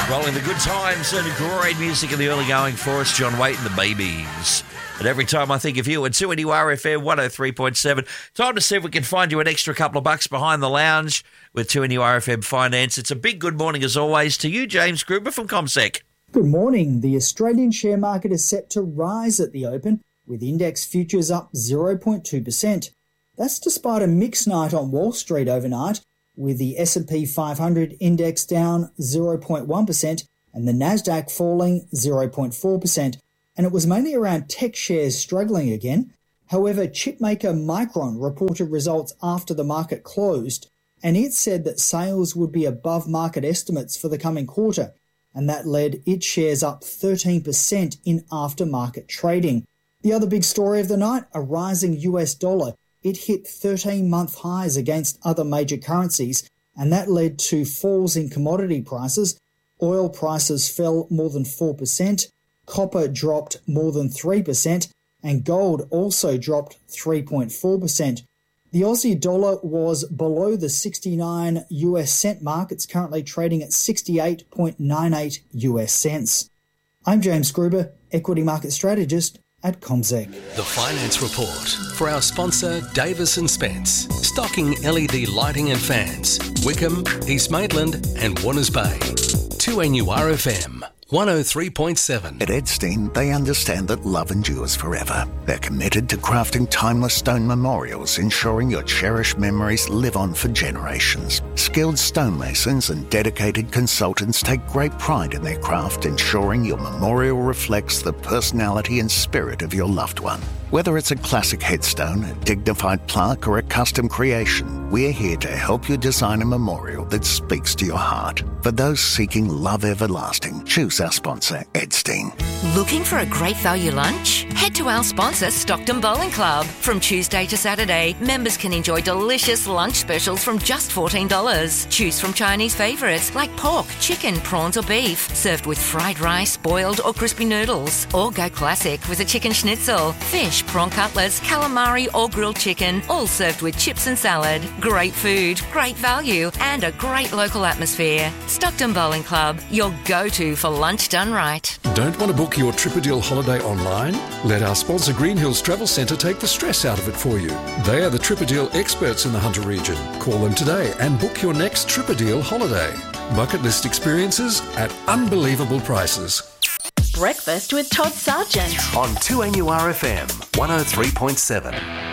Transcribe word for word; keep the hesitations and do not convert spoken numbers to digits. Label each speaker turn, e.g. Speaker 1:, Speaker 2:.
Speaker 1: Rolling the good times and great music in the early going for us, John Waite and the Babies. And every time I think of you, at two N U R F M one oh three point seven, time to see if we can find you an extra couple of bucks behind the lounge with two N U R F M Finance. It's a big good morning as always to you, James Gruber from CommSec.
Speaker 2: Good morning. The Australian share market is set to rise at the open, with index futures up zero point two percent. That's despite a mixed night on Wall Street overnight, with the S and P five hundred index down zero point one percent and the Nasdaq falling zero point four percent. And it was mainly around tech shares struggling again. However, chipmaker Micron reported results after the market closed, and it said that sales would be above market estimates for the coming quarter, and that led its shares up thirteen percent in aftermarket trading. The other big story of the night, a rising U S dollar. It hit thirteen-month highs against other major currencies, and that led to falls in commodity prices. Oil prices fell more than four percent, copper dropped more than three percent, and gold also dropped three point four percent. The Aussie dollar was below the sixty-nine U S cent mark. It's currently trading at sixty-eight point nine eight U S cents. I'm James Gruber, equity market strategist at CommSec.
Speaker 3: The Finance Report for our sponsor Davis and Spence, stocking L E D lighting and fans, Wickham, East Maitland and Warners Bay. two N U R F M one oh three point seven.
Speaker 4: At Edstein, they understand that love endures forever. They're committed to crafting timeless stone memorials, ensuring your cherished memories live on for generations. Skilled stonemasons and dedicated consultants take great pride in their craft, ensuring your memorial reflects the personality and spirit of your loved one. Whether it's a classic headstone, a dignified plaque, or a custom creation, we're here to help you design a memorial that speaks to your heart. For those seeking love everlasting, choose our sponsor, Edstein.
Speaker 5: Looking for a great value lunch? Head to our sponsor, Stockton Bowling Club. From Tuesday to Saturday, members can enjoy delicious lunch specials from just fourteen dollars. Choose from Chinese favourites like pork, chicken, prawns or beef, served with fried rice, boiled or crispy noodles. Or go classic with a chicken schnitzel, fish, prawn cutlets, calamari or grilled chicken, all served with chips and salad. Great food, great value and a great local atmosphere. Stockton Bowling Club, your go-to for lunch done right.
Speaker 6: Don't want to book your Tripadeal holiday online? Let our sponsor Green Hills Travel Centre take the stress out of it for you. They are the Tripadeal experts in the Hunter region. Call them today and book your next Tripadeal holiday. Bucket list experiences at unbelievable prices.
Speaker 7: Breakfast with Todd Sargent
Speaker 3: on two N U R F M one oh three point seven.